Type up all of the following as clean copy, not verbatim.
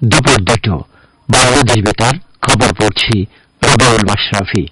দুপুর 2টো বাংলাদেশ বেতার খবর পড়ছি রবিউল মাশরাফি।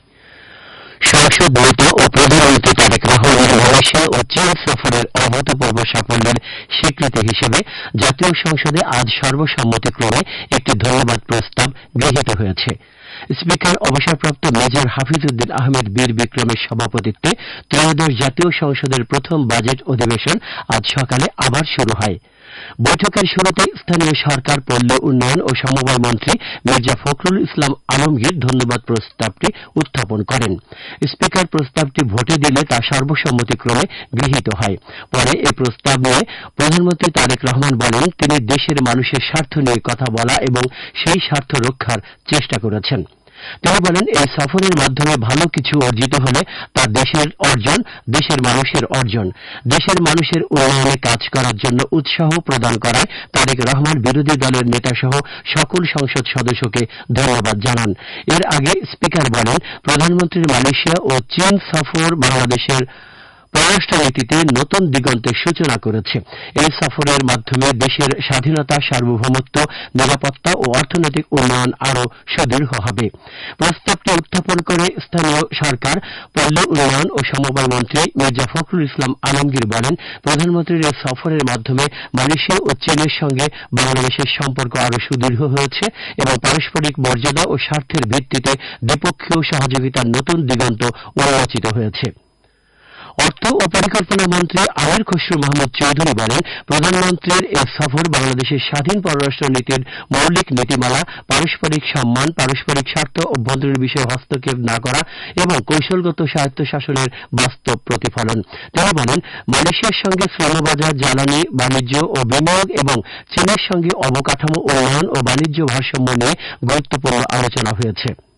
সংসদ নেতা ও প্রধানমন্ত্রী তারেক রহমানের মালয়েশিয়া ও চীন সফরের অভূতপূর্ব সাফল্যের স্বীকৃতি হিসেবে জাতীয় সংসদে আজ সর্বসম্মতিক্রমে একটি ধন্যবাদ প্রস্তাব গৃহীত হয়েছে। স্পিকার অবসরপ্রাপ্ত মেজর হাফিজউদ্দিন আহমেদ বীর বিক্রমের সভাপতিত্বে ত্রয়োদশ জাতীয় সংসদের প্রথম বাজেট অধিবেশন আজ সকালে আবার শুরু হয়। বৈঠকের শুরুতে স্থানীয় সরকার, পল্লী উন্নয়ন ও সমবায় মন্ত্রী মির্জা ফখরুল ইসলাম আলমগীর ধন্যবাদ প্রস্তাবটি উত্থাপন করেন। স্পিকার প্রস্তাবটি ভোটে দিলে তা সর্বসম্মতিক্রমে গৃহীত হয়। পরে এই প্রস্তাব নিয়ে প্রধানমন্ত্রী তারেক রহমান বলেন, তিনি দেশের মানুষের স্বার্থ নিয়ে কথা বলা এবং সেই স্বার্থ রক্ষার চেষ্টা করেছেন। তিনি বলেন, এই সফরের মাধ্যমে ভালো কিছু অর্জিত হলে তা দেশের অর্জন, দেশের মানুষের অর্জন। দেশের মানুষের উন্নয়নে কাজ করার জন্য উৎসাহ প্রদান করায় তারেক রহমান বিরোধী দলের নেতাসহ সকল সংসদ সদস্যকে ধন্যবাদ জানান। এর আগে স্পিকার বলেন, প্রধানমন্ত্রীর মালয়েশিয়া ও চীন সফর বাংলাদেশের পররাষ্ট্রনীতিতে নতুন দিগন্তের সূচনা করেছে। এই সফরের মাধ্যমে দেশের স্বাধীনতা, সার্বভৌমত্ব, নিরাপত্তা ও অর্থনৈতিক উন্নয়ন আরও সুদৃঢ় হবে। প্রস্তাবটি উত্থাপন করে স্থানীয় সরকার, পল্লী উন্নয়ন ও সমবায় মন্ত্রী মির্জা ফখরুল ইসলাম আলমগীর বলেন, প্রধানমন্ত্রীর এই সফরের মাধ্যমে মালয়েশিয়া ও চীনের সঙ্গে বাংলাদেশের সম্পর্ক আরও সুদৃঢ় হয়েছে এবং পারস্পরিক মর্যাদা ও স্বার্থের ভিত্তিতে দ্বিপক্ষীয় সহযোগিতার নতুন দিগন্ত উন্মোচিত হয়েছে। অর্থ ও পরিকল্পনা মন্ত্রী আমির খসরু মাহমুদ চৌধুরী বলেন, প্রধানমন্ত্রীর এই সফর বাংলাদেশের স্বাধীন পররাষ্ট্র নীতির মৌলিক নীতিমালা, পারস্পরিক সম্মান, পারস্পরিক স্বার্থ, অভ্যন্তরীণ বিষয়ে হস্তক্ষেপ না করা এবং কৌশলগত স্বায়ত্তশাসনের বাস্তব প্রতিফলন। তিনি বলেন, মালয়েশিয়ার সঙ্গে শ্রমবাজার, জ্বালানি, বাণিজ্য ও বিনিয়োগ এবং চীনের সঙ্গে অবকাঠামো উন্নয়ন ও বাণিজ্য ভারসাম্য নিয়ে গুরুত্বপূর্ণ আলোচনা হয়েছে।